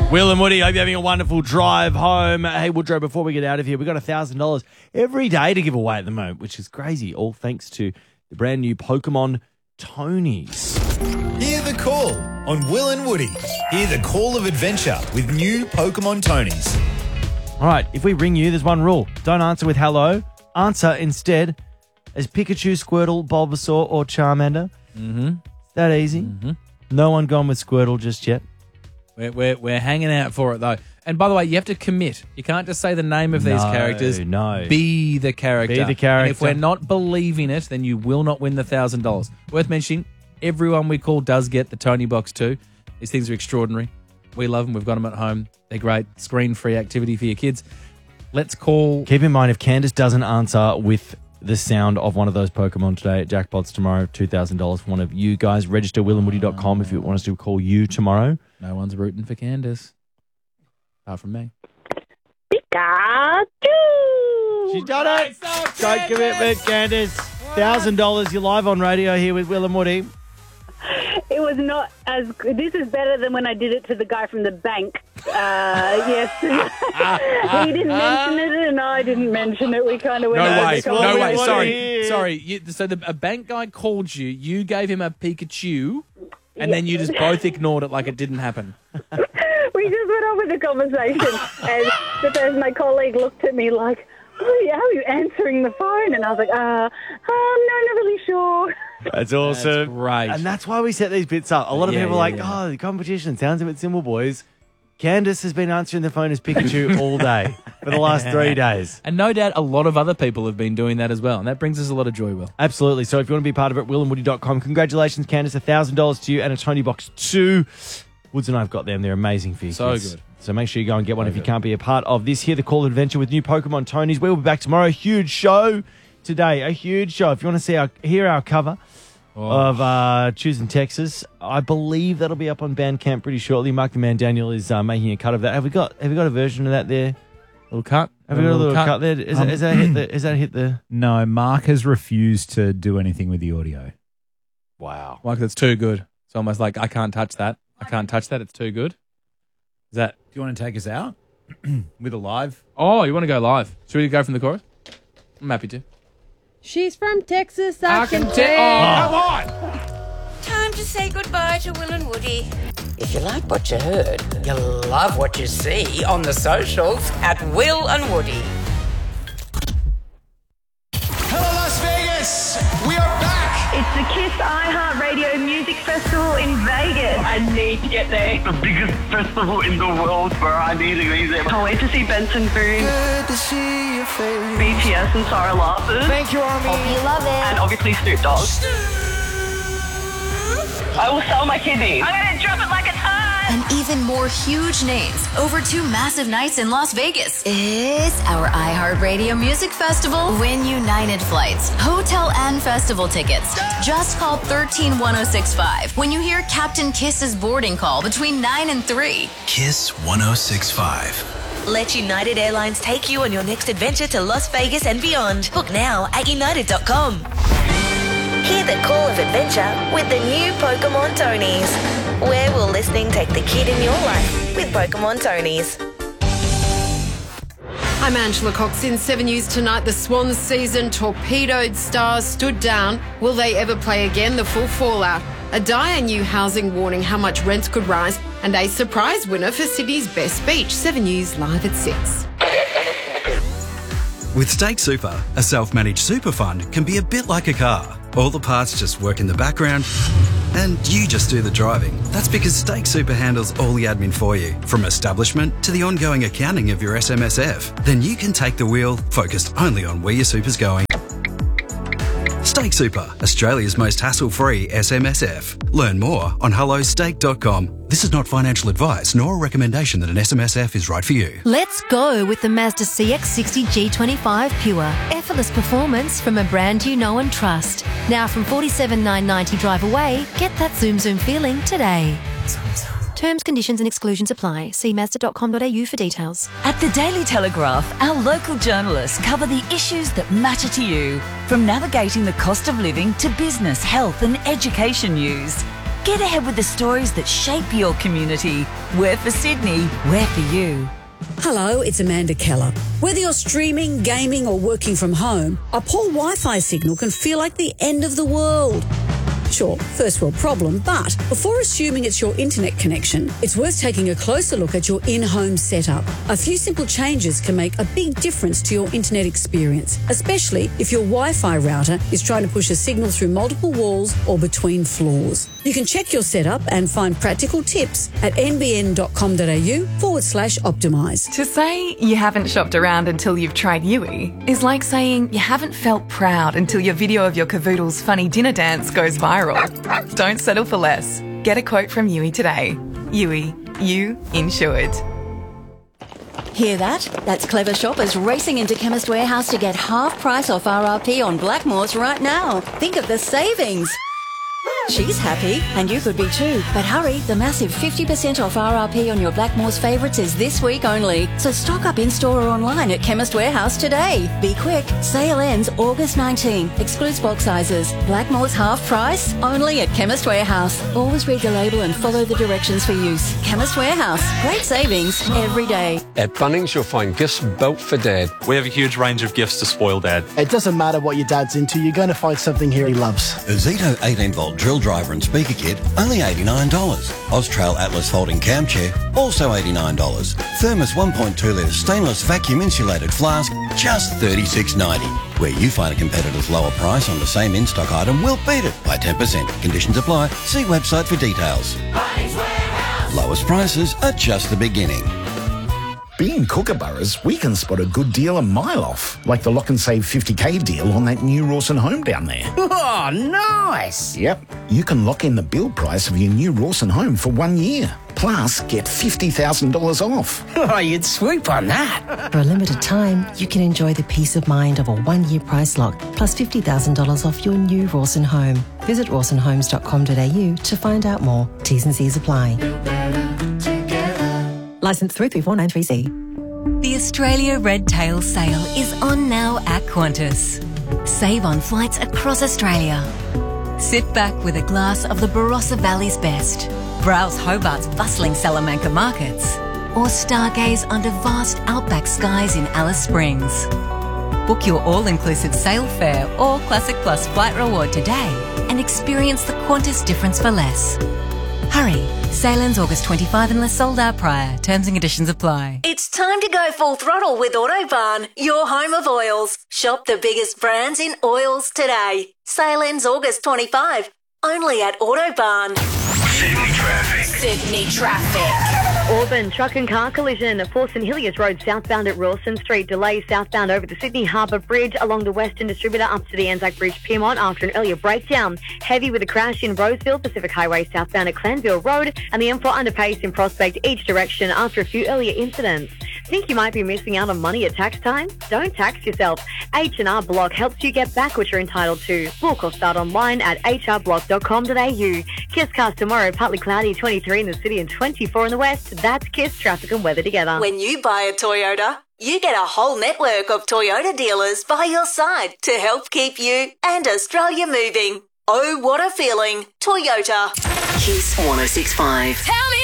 Will and Woody, hope you're having a wonderful drive home. Hey, Woodrow, before we get out of here, we've got $1,000 every day to give away at the moment, which is crazy, all thanks to the brand new Pokemon Tonys. Hear the call on Will and Woody. Hear the call of adventure with new Pokemon Tonys. All right, if we ring you, there's one rule. Don't answer with hello. Answer instead as Pikachu, Squirtle, Bulbasaur, or Charmander. Mm-hmm. It's that easy. Mm-hmm. No one gone with Squirtle just yet. We're hanging out for it, though. And by the way, you have to commit. You can't just say the name of these characters. No. Be the character. Be the character. And if we're not believing it, then you will not win the $1,000. Worth mentioning, everyone we call does get the Tony Box too. These things are extraordinary. We love them. We've got them at home. They're great. Screen-free activity for your kids. Let's call... Keep in mind, if Candace doesn't answer with the sound of one of those Pokemon today, jackpots tomorrow, $2,000 for one of you guys. Register willandwoody.com if you want us to call you tomorrow. No one's rooting for Candace. Apart from me. Pikachu! She's done it! Great commitment, Candace. $1,000. You're live on radio here with Will and Woody. It was not as good. This is better than when I did it to the guy from the bank. Yes. He didn't mention it and I didn't mention it. We kind of went over the No way. conversation. Sorry. So a bank guy called you. You gave him a Pikachu, and then you just both ignored it like it didn't happen. We just went on with the conversation. And the person, my colleague, looked at me like, oh, yeah, how are you answering the phone? And I was like, no, not really sure. That's awesome. That's great. And that's why we set these bits up. A lot of people are like, the competition sounds a bit simple, boys. Candace has been answering the phone as Pikachu all day for the last 3 days. And no doubt a lot of other people have been doing that as well. And that brings us a lot of joy, Will. Absolutely. So if you want to be part of it, willandwoody.com. Congratulations, Candace. $1,000 to you and a Tony Box 2. Woods and I have got them. They're amazing for you So kids. good. So make sure you go and get one if you can't be a part of this. Hear the call adventure with new Pokemon Tonys. We'll be back tomorrow. Huge show today. A huge show. If you want to hear our cover of Choosing Texas, I believe that'll be up on Bandcamp pretty shortly. Mark the Man Daniel is making a cut of that. Have we got a version of that there? Little cut. Have we got a little cut there? Is that hit the? No, Mark has refused to do anything with the audio. Wow. Like, it's too good. It's almost like, I can't touch that. I can't touch that. It's too good. Is that... Do you want to take us out with a live? Oh, you want to go live? Should we go from the chorus? I'm happy to. She's from Texas, I can Oh, tell. come on! Time to say goodbye to Will and Woody. If you like what you heard, you'll love what you see on the socials at Will and Woody. Hello, Las Vegas! We are back! It's the KISS iHeartRadio Music Festival in Vegas. I need to get there. The biggest festival in the world where I need to be there. Can't wait to see Benson Boone, Good to see your face. BTS and Sarah Larson. Thank you, Army. Hope you love it. And obviously Snoop Dogg. I will sell my kidneys. I'm going to drop it like it's hot. And even more huge names over 2 massive nights in Las Vegas. It's our iHeartRadio Music Festival. Win United flights, hotel and festival tickets. Just call 131065 when you hear Captain Kiss's boarding call between 9 and 3. Kiss 1065. Let United Airlines take you on your next adventure to Las Vegas and beyond. Book now at united.com. Hear the call of adventure with the new Pokemon Tonys. Where will listening take the kid in your life with Pokemon Tonys? I'm Angela Cox in 7 News tonight. The Swans season torpedoed, Stars stood down. Will they ever play again? The full fallout. A dire new housing warning how much rents could rise. And a surprise winner for Sydney's best beach. 7 News live at 6. With Stake Super, a self-managed super fund can be a bit like a car. All the parts just work in the background and you just do the driving. That's because Stake Super handles all the admin for you, from establishment to the ongoing accounting of your SMSF. Then you can take the wheel, focused only on where your super's going. Stake Super, Australia's most hassle-free SMSF. Learn more on hellostake.com. This is not financial advice nor a recommendation that an SMSF is right for you. Let's go with the Mazda CX-60 G25 Pure. Effortless performance from a brand you know and trust. Now from $47,990 drive away, get that zoom feeling today. Terms, conditions and exclusions apply. See Mazda.com.au for details. At the Daily Telegraph, our local journalists cover the issues that matter to you, from navigating the cost of living to business, health and education news. Get ahead with the stories that shape your community. We're for Sydney, we're for you. Hello, it's Amanda Keller. Whether you're streaming, gaming or working from home, a poor Wi-Fi signal can feel like the end of the world. Sure, first world problem, but before assuming it's your internet connection, it's worth taking a closer look at your in-home setup. A few simple changes can make a big difference to your internet experience, especially if your Wi-Fi router is trying to push a signal through multiple walls or between floors. You can check your setup and find practical tips at nbn.com.au/optimise. To say you haven't shopped around until you've tried Yui is like saying you haven't felt proud until your video of your cavoodle's funny dinner dance goes viral. Don't settle for less. Get a quote from Yui today. Yui, you insured. Hear that? That's clever shoppers racing into Chemist Warehouse to get half price off RRP on Blackmores right now. Think of the savings. She's happy, and you could be too. But hurry, the massive 50% off RRP on your Blackmores favourites is this week only. So stock up in-store or online at Chemist Warehouse today. Be quick. Sale ends August 19. Excludes bulk sizes. Blackmores half price, only at Chemist Warehouse. Always read the label and follow the directions for use. Chemist Warehouse. Great savings every day. At Bunnings, you'll find gifts built for Dad. We have a huge range of gifts to spoil Dad. It doesn't matter what your dad's into, you're going to find something here he loves. A Zito 18-volt drill driver and speaker kit, only $89. Austrail Atlas folding cam chair, also $89. Thermos 1.2 litre stainless vacuum insulated flask, just $36.90. Where you find a competitor's lower price on the same in-stock item, we'll beat it by 10%. Conditions apply. See website for details. Lowest prices are just the beginning. Being Kookaburras, we can spot a good deal a mile off, like the Lock and Save 50k deal on that new Rawson home down there. Oh, nice! Yep, you can lock in the build price of your new Rawson home for 1 year. Plus, get $50,000 off. Oh, you'd swoop on that. For a limited time, you can enjoy the peace of mind of a 1-year price lock, plus $50,000 off your new Rawson home. Visit rawsonhomes.com.au to find out more. T's and C's apply. Licensed through 3493C. The Australia Red Tail Sale is on now at Qantas. Save on flights across Australia. Sit back with a glass of the Barossa Valley's best. Browse Hobart's bustling Salamanca markets. Or stargaze under vast outback skies in Alice Springs. Book your all-inclusive sail fare or Classic Plus flight reward today and experience the Qantas difference for less. Hurry, sale ends August 25 unless sold out prior. Terms and conditions apply. It's time to go full throttle with Autobarn, your home of oils. Shop the biggest brands in oils today. Sale ends August 25, only at Autobarn. Sydney traffic. Sydney traffic. Auburn truck and car collision at 4 St Heliers Road southbound at Rawson Street. Delays southbound over the Sydney Harbour Bridge along the Western Distributor up to the Anzac Bridge Piedmont after an earlier breakdown. Heavy with a crash in Roseville, Pacific Highway southbound at Clanville Road and the M4 underpass in Prospect each direction after a few earlier incidents. Think you might be missing out on money at tax time? Don't tax yourself. H&R Block helps you get back what you're entitled to. Book or start online at hrblock.com.au. Kiss cast tomorrow, partly cloudy, 23 in the city and 24 in the west. That's Kiss traffic and weather together. When you buy a Toyota, you get a whole network of Toyota dealers by your side to help keep you and Australia moving. Oh, what a feeling. Toyota. Kiss 106.5. Tell me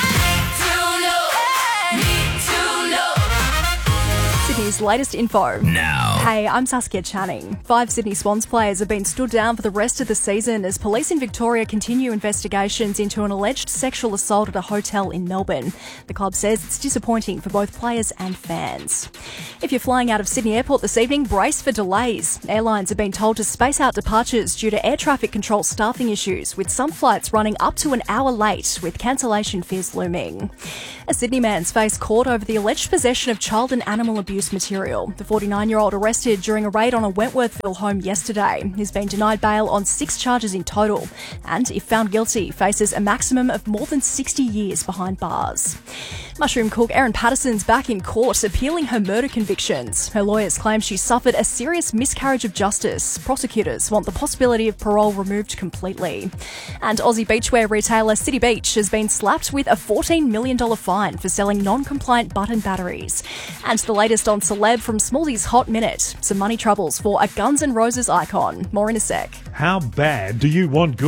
Sydney's latest info. Now. Hey, I'm Saskia Channing. 5 Sydney Swans players have been stood down for the rest of the season as police in Victoria continue investigations into an alleged sexual assault at a hotel in Melbourne. The club says it's disappointing for both players and fans. If you're flying out of Sydney Airport this evening, brace for delays. Airlines have been told to space out departures due to air traffic control staffing issues, with some flights running up to an hour late, with cancellation fears looming. A Sydney man's faced court over the alleged possession of child and animal abuse material. The 49-year-old arrested during a raid on a Wentworthville home yesterday. He's been denied bail on 6 charges in total and, if found guilty, faces a maximum of more than 60 years behind bars. Mushroom cook Erin Patterson's back in court appealing her murder convictions. Her lawyers claim she suffered a serious miscarriage of justice. Prosecutors want the possibility of parole removed completely. And Aussie beachwear retailer City Beach has been slapped with a $14 million fine for selling non-compliant button batteries. And the latest on celeb from Smallsy's Hot Minute. Some money troubles for a Guns N' Roses icon. More in a sec. How bad do you want good?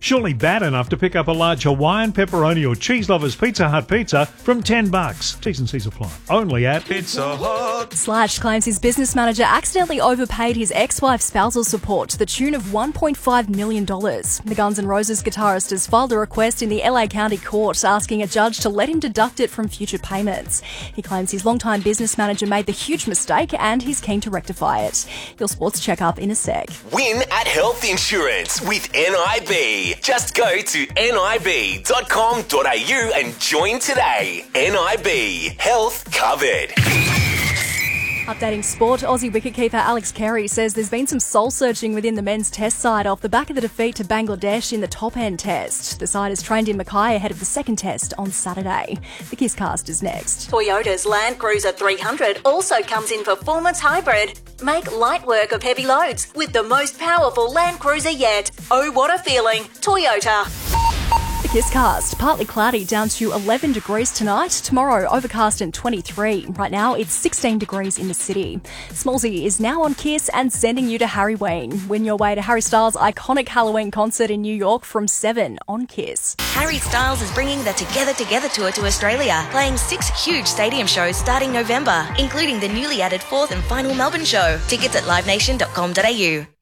Surely bad enough to pick up a large Hawaiian pepperoni or cheese lovers Pizza Hut pizza from $10. T's and C's apply. Only at Pizza Hut. Slash claims his business manager accidentally overpaid his ex-wife's spousal support to the tune of $1.5 million. The Guns N' Roses guitarist has filed a request in the LA County Court asking a judge to let him deduct it from future payments. He claims his longtime business manager made the huge mistake and he's keen to rectify it. Your sports check-up in a sec. Win at Health Insurance with NIB. Just go to nib.com.au and join today. NIB. Health covered. Updating sport, Aussie wicketkeeper Alex Carey says there's been some soul-searching within the men's test side off the back of the defeat to Bangladesh in the top-end test. The side is trained in Mackay ahead of the second test on Saturday. The Kisscast is next. Toyota's Land Cruiser 300 also comes in performance hybrid. Make light work of heavy loads with the most powerful Land Cruiser yet. Oh, what a feeling. Toyota. The Kisscast, partly cloudy down to 11 degrees tonight. Tomorrow, overcast and 23. Right now, it's 16 degrees in the city. Smallsy is now on Kiss and sending you to Harry Wayne. Win your way to Harry Styles' iconic Halloween concert in New York from 7 on Kiss. Harry Styles is bringing the Together Together tour to Australia, playing 6 huge stadium shows starting November, including the newly added 4th and final Melbourne show. Tickets at livenation.com.au.